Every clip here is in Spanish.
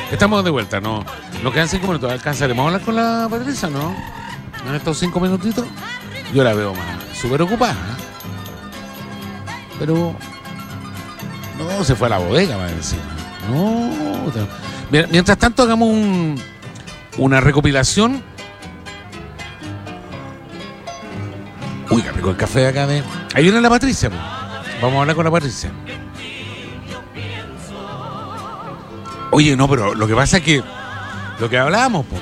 Estamos de vuelta, ¿no? Nos quedan 5 minutos. ¿Alcanzaremos a hablar con la Patricia, no? En estos 5 minutitos. Yo la veo más súper ocupada, ¿eh? Pero no se fue a la bodega más encima. No. Mientras tanto, hagamos una recopilación. Uy, qué rico el café acá de... Ahí viene la Patricia, pues. Vamos a hablar con la Patricia. Oye, no, pero lo que pasa es que lo que hablábamos, pues,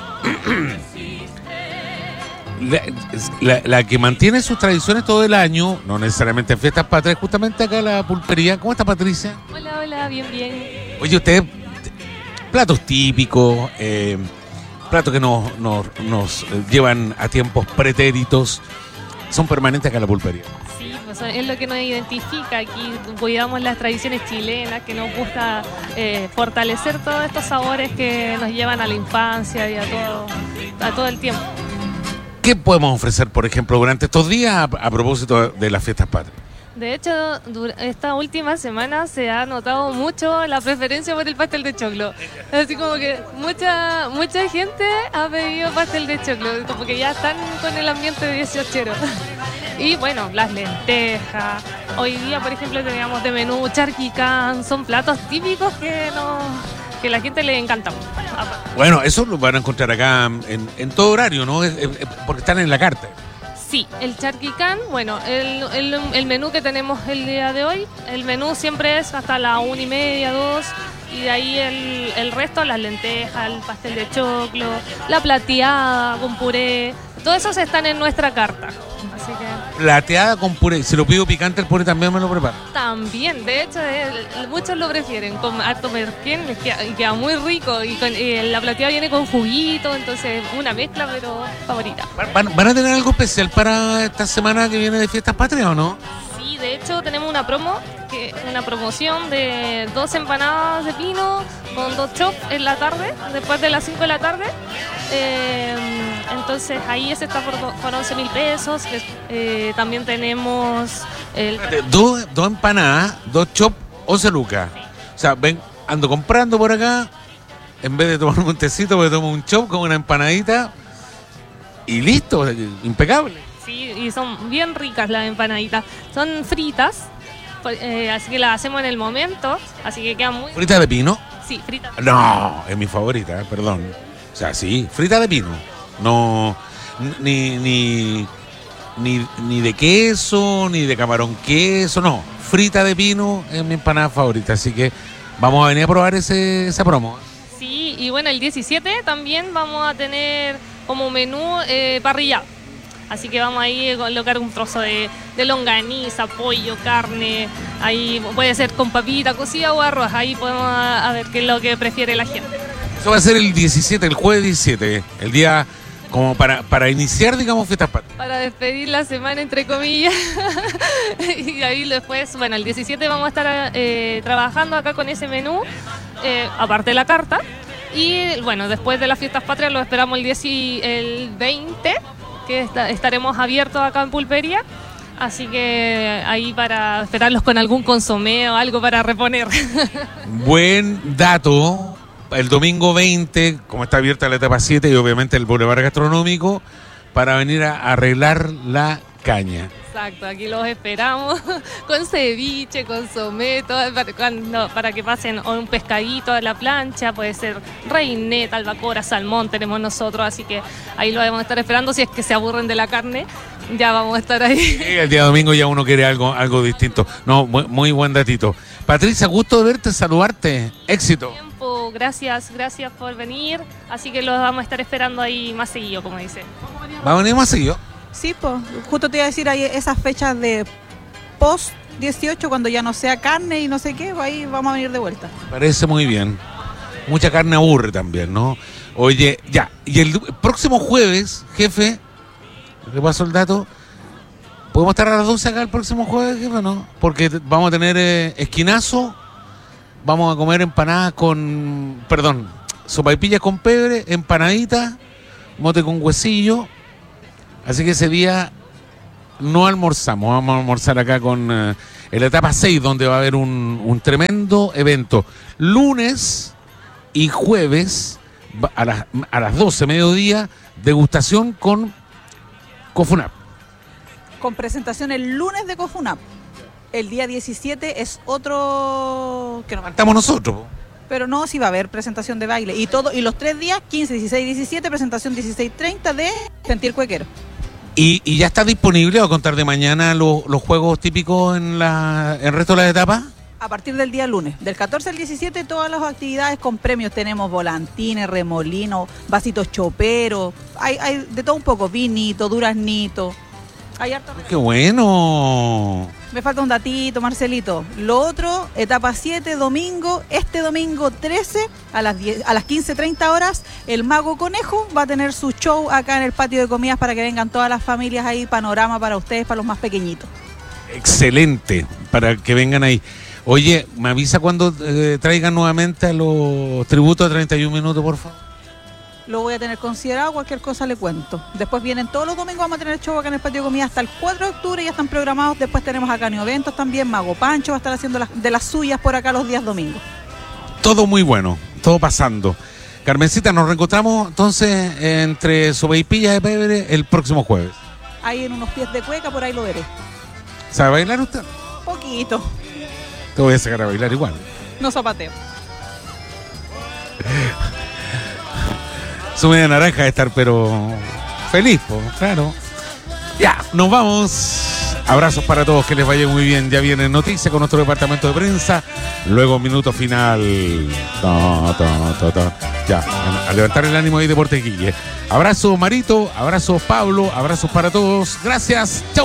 la que mantiene sus tradiciones todo el año, no necesariamente en fiestas patrias, justamente acá la pulpería. ¿Cómo está, Patricia? Hola, bien. Oye, ustedes, platos típicos, platos que nos llevan a tiempos pretéritos, son permanentes acá en la pulpería. Sí, pues es lo que nos identifica. Aquí cuidamos las tradiciones chilenas, que nos gusta fortalecer todos estos sabores que nos llevan a la infancia y a todo el tiempo. ¿Qué podemos ofrecer, por ejemplo, durante estos días a propósito de las fiestas patrias? De hecho, esta última semana se ha notado mucho la preferencia por el pastel de choclo. Así como que mucha gente ha pedido pastel de choclo, como que ya están con el ambiente 18ero. Y bueno, las lentejas. Hoy día, por ejemplo, teníamos de menú charquicán. Son platos típicos que a la gente le encanta. Bueno, eso lo van a encontrar acá en todo horario, ¿no? Porque están en la carta. Sí, el charquicán, bueno, el menú que tenemos el día de hoy, el menú siempre es hasta las 1:30, 2, y de ahí el resto, las lentejas, el pastel de choclo, la plateada con puré, todos esos están en nuestra carta. Así que... Plateada con puré, si lo pido picante el puré también me lo preparo. También, de hecho, muchos lo prefieren con harto merquén, queda muy rico, y la plateada viene con juguito, entonces una mezcla, pero favorita. ¿Van a tener algo especial para esta semana que viene de fiestas patrias o no? Sí, de hecho tenemos una promoción de 2 empanadas de pino con 2 chops en la tarde, después de las 5 de la tarde. Entonces ahí ese está por 11.000 pesos. También tenemos dos empanadas, 2 chops, 11 lucas. Sí. O sea, ando comprando por acá, en vez de tomar un tecito, me tomo un chop con una empanadita y listo, impecable. Sí, y son bien ricas las empanaditas. Son fritas, así que las hacemos en el momento, así que quedan muy... ¿Frita de pino? Sí, frita. No, es mi favorita, perdón. O sea, sí, frita de pino. No, ni de queso, ni de camarón queso, no. Frita de pino es mi empanada favorita, así que vamos a venir a probar esa promo. Sí, y bueno, el 17 también vamos a tener como menú parrillado. Así que vamos ahí a colocar un trozo de longaniza, pollo, carne. Ahí puede ser con papita cocida o arroz. Ahí podemos a ver qué es lo que prefiere la gente. Eso va a ser el 17, el jueves 17, el día como para iniciar, digamos, fiestas patrias. Para despedir la semana, entre comillas. Y ahí después, bueno, el 17 vamos a estar trabajando acá con ese menú, aparte de la carta. Y bueno, después de las fiestas patrias lo esperamos el 20, que estaremos abiertos acá en Pulpería. Así que ahí para esperarlos con algún consomé o algo para reponer. Buen dato. El domingo 20, como está abierta la etapa 7 y obviamente el Boulevard Gastronómico, para venir a arreglar la caña. Exacto, aquí los esperamos con ceviche, consomé, todo para que pasen un pescadito a la plancha, puede ser reineta, albacora, salmón tenemos nosotros, así que ahí lo vamos a estar esperando. Si es que se aburren de la carne, ya vamos a estar ahí. Sí, el día domingo ya uno quiere algo distinto. No, muy buen datito. Patricia, gusto de verte, saludarte, éxito. Gracias por venir, así que los vamos a estar esperando ahí más seguido, como dice. ¿Va a venir más seguido? Sí, pues, justo te iba a decir ahí esas fechas de post 18, cuando ya no sea carne y no sé qué, ahí vamos a venir de vuelta. Parece muy bien. Mucha carne aburre también, ¿no? Oye, ya, y el próximo jueves, jefe, le paso el dato, ¿podemos estar a las 12 acá el próximo jueves, jefe, no? Porque vamos a tener esquinazo. Vamos a comer empanadas sopaipillas con pebre, empanaditas, mote con huesillo. Así que ese día no almorzamos, vamos a almorzar acá en la etapa 6, donde va a haber un tremendo evento. Lunes Y jueves, a las 12, mediodía, degustación con Cofunap. Con presentación el lunes de Cofunap. El día 17 es otro... que no me Estamos nosotros. Pero no, sí va a haber presentación de baile. Y los 3 días, 15, 16, 17, presentación 16:30 de Sentir Cuequero. ¿Y ya está disponible a contar de mañana los juegos típicos en el resto de las etapas? A partir del día lunes, del 14 al 17, todas las actividades con premios. Tenemos volantines, remolinos, vasitos choperos, hay de todo un poco, vinito, duraznito. Hay harto. ¡Qué bueno! Me falta un datito, Marcelito. Lo otro, etapa 7, domingo, este domingo 13, a las 15:30 horas, el Mago Conejo va a tener su show acá en el patio de comidas para que vengan todas las familias ahí, panorama para ustedes, para los más pequeñitos. Excelente, para que vengan ahí. Oye, ¿me avisa cuando traigan nuevamente los tributos de 31 minutos, por favor? Lo voy a tener considerado, cualquier cosa le cuento. Después vienen todos los domingos, vamos a tener show acá en el patio de comida hasta el 4 de octubre, ya están programados. Después tenemos acá eventos también, Mago Pancho va a estar haciendo de las suyas por acá los días domingos. Todo muy bueno, todo pasando. Carmencita, nos reencontramos entonces entre Sopaipilla de Pebre el próximo jueves. Ahí en unos pies de cueca, por ahí lo veré. ¿Sabe bailar usted? Poquito. Te voy a sacar a bailar igual. No zapateo. Su media naranja de estar, pero feliz, claro. Ya, nos vamos. Abrazos para todos, que les vaya muy bien. Ya viene noticia con nuestro departamento de prensa. Luego minuto final. Ya, a levantar el ánimo ahí, Deportes Guille. Abrazo Marito, abrazo Pablo, abrazos para todos. Gracias. Chau.